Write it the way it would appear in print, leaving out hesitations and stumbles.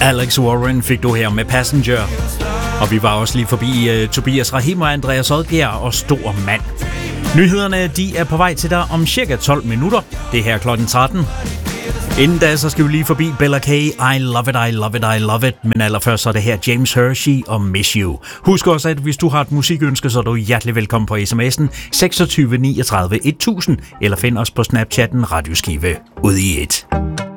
Alex Warren fik du her med Passenger. Og vi var også lige forbi Tobias Rahim og Andreas Odbjerg og Stor Mand. Nyhederne de er på vej til dig om cirka 12 minutter. Det er her klokken 13. Inden da så skal vi lige forbi Bella K. I love it, I love it, I love it. Men allerførst så er det her James Hershey og Miss You. Husk også, at hvis du har et musikønske, så er du hjertelig velkommen på sms'en 26 39 1000. Eller find os på Snapchatten Radioskive ud i et.